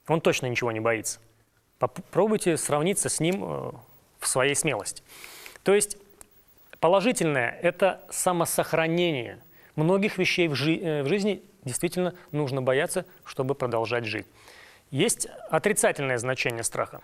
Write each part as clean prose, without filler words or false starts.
Он точно ничего не боится. Попробуйте сравниться с ним в своей смелости. То есть положительное – это самосохранение. Многих вещей в жизни действительно нужно бояться, чтобы продолжать жить. Есть отрицательное значение страха.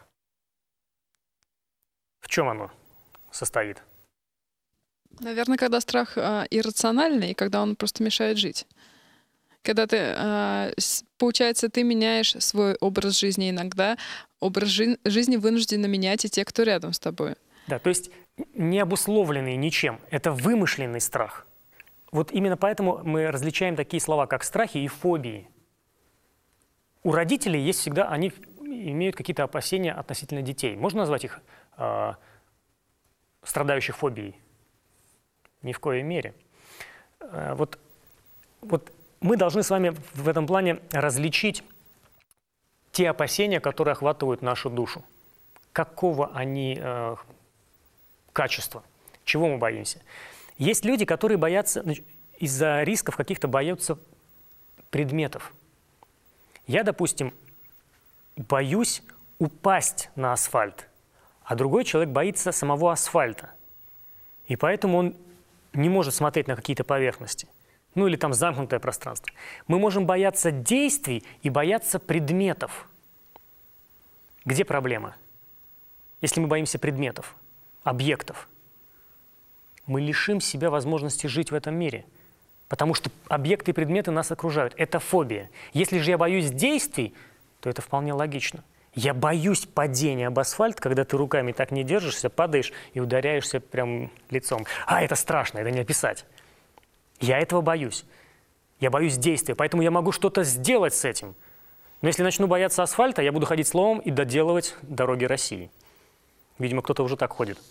В чем оно состоит? Наверное, когда страх иррациональный, и когда он просто мешает жить. Когда ты, получается, ты меняешь свой образ жизни иногда, образ жизни вынуждены менять и те, кто рядом с тобой. Да, то есть не обусловленный ничем. Это вымышленный страх. Вот именно поэтому мы различаем такие слова, как страхи и фобии. У родителей есть всегда, они имеют какие-то опасения относительно детей. Можно назвать их страдающих фобией? Ни в коей мере. Вот мы должны с вами в этом плане различить те опасения, которые охватывают нашу душу. Какого они качества? Чего мы боимся? Есть люди, которые боятся, из-за рисков каких-то боятся предметов. Я, допустим, боюсь упасть на асфальт, а другой человек боится самого асфальта. И поэтому он не может смотреть на какие-то поверхности. Ну или там замкнутое пространство. Мы можем бояться действий и бояться предметов. Где проблема? Если мы боимся предметов, объектов, мы лишим себя возможности жить в этом мире. Потому что объекты и предметы нас окружают. Это фобия. Если же я боюсь действий, то это вполне логично. Я боюсь падения об асфальт, когда ты руками так не держишься, падаешь и ударяешься прям лицом. А, это страшно, это не описать. Я этого боюсь. Я боюсь действия, поэтому я могу что-то сделать с этим. Но если начну бояться асфальта, я буду ходить сломом и доделывать дороги России. Видимо, кто-то уже так ходит.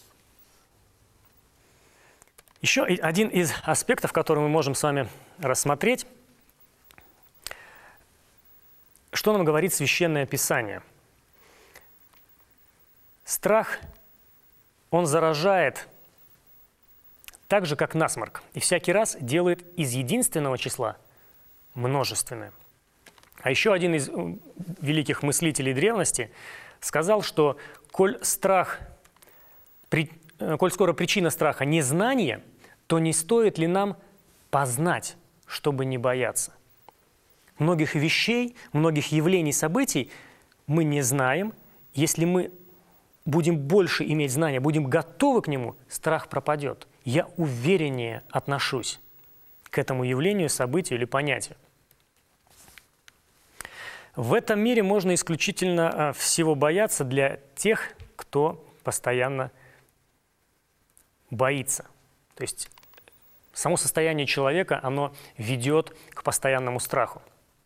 Еще один из аспектов, который мы можем с вами рассмотреть, что нам говорит Священное Писание. Страх, он заражает так же, как насморк, и всякий раз делает из единственного числа множественное. А еще один из великих мыслителей древности сказал, что коль скоро причина страха незнание, то не стоит ли нам познать, чтобы не бояться? Многих вещей, многих явлений, событий мы не знаем. Если мы будем больше иметь знания, будем готовы к нему, страх пропадет. Я увереннее отношусь к этому явлению, событию или понятию. В этом мире можно исключительно всего бояться для тех, кто постоянно боится. То есть само состояние человека, оно ведет к постоянному страху.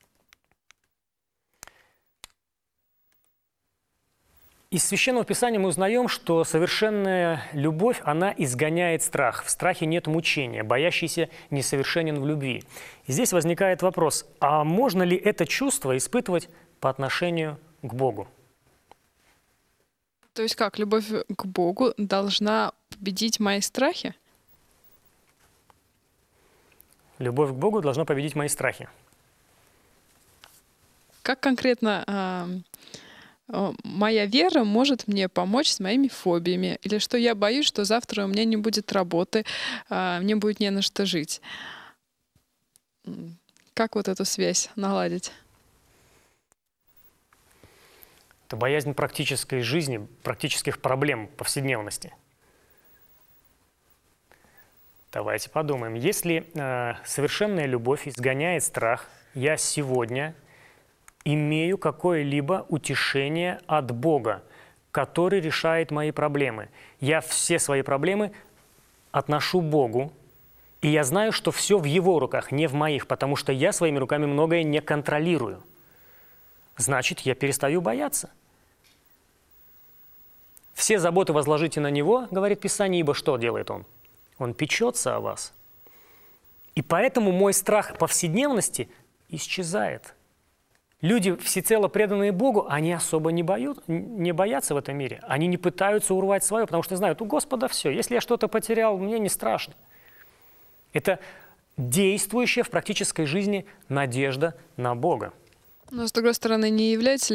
Из Священного Писания мы узнаем, что совершенная любовь, она изгоняет страх. В страхе нет мучения, боящийся несовершенен в любви. И здесь возникает вопрос, а можно ли это чувство испытывать по отношению к Богу? То есть как, любовь к Богу должна победить мои страхи? Любовь к Богу должна победить мои страхи. Как конкретно моя вера может мне помочь с моими фобиями? Или что я боюсь, что завтра у меня не будет работы, мне будет не на что жить? Как вот эту связь наладить? Это боязнь практической жизни, практических проблем повседневности. Давайте подумаем. Если совершенная любовь изгоняет страх, я сегодня имею какое-либо утешение от Бога, который решает мои проблемы. Я все свои проблемы отношу Богу, и я знаю, что все в Его руках, не в моих, потому что я своими руками многое не контролирую. Значит, я перестаю бояться. Все заботы возложите на Него, говорит Писание, ибо что делает Он? Он печется о вас. И поэтому мой страх повседневности исчезает. Люди, всецело преданные Богу, они особо не боятся в этом мире. Они не пытаются урвать свое, потому что знают, у Господа все. Если я что-то потерял, мне не страшно. Это действующая в практической жизни надежда на Бога. Но, с другой стороны, не является